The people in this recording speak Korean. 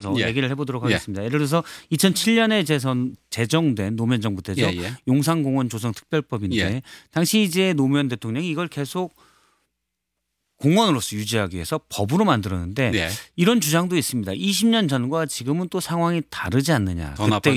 돌아가서 예. 얘기를 해보도록 예. 하겠습니다. 예를 들어서 2007년에 제정된 노무현정부 때죠. 예, 예. 용산공원 조성 특별법인데 예. 당시 이제 노무현 대통령이 이걸 계속 공원으로서 유지하기 위해서 법으로 만들었는데 예. 이런 주장도 있습니다. 20년 전과 지금은 또 상황이 다르지 않느냐. 더 그때